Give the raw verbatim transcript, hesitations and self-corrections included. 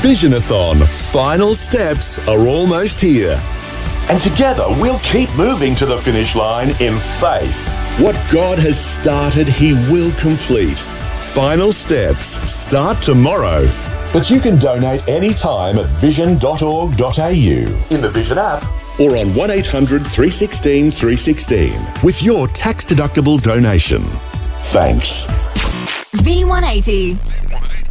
Visionathon final steps are almost here. And together we'll keep moving to the finish line in faith. What God has started, He will complete. Final steps start tomorrow. But you can donate anytime at vision dot org dot a u, in the Vision app, or on one eight hundred, three one six, three one six with your tax-deductible donation. Thanks. V one eighty.